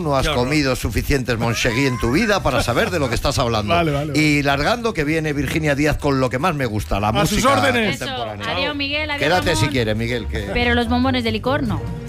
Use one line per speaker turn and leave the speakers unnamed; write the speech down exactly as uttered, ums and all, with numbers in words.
no has comido suficientes Monchegui en tu vida para saber de lo que estás hablando.
Vale, vale, vale.
Y largando, que viene Virginia Díaz con lo que más me gusta, la
A
música
sus órdenes.
contemporánea.
Adiós, Miguel. Adiós,
Quédate
Ramón.
si quieres, Miguel. Que...
Pero los bombones de licor no.